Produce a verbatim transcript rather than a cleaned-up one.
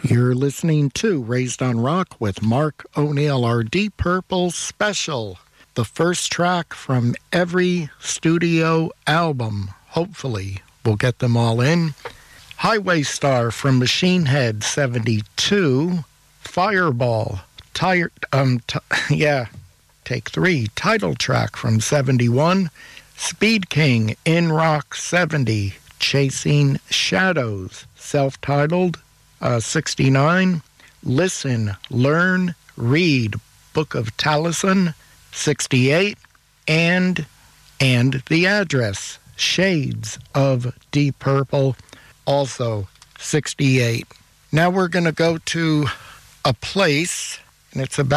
You're listening to Raised on Rock with Mark O'Neill, our Deep Purple special. The first track from every studio album. Hopefully, we'll get them all in. Highway Star from Machine Head seventy-two. Fireball. Tire, um, t- yeah, take three. Title track from seventy-one. Speed King in Rock seventy. Chasing Shadows. Self-titled. Uh, sixty-nine, Listen, Learn, Read, Book of Taliesin, sixty-eight, and and The Address, Shades of Deep Purple, also sixty-eight. Now we're going to go to a place, and it's about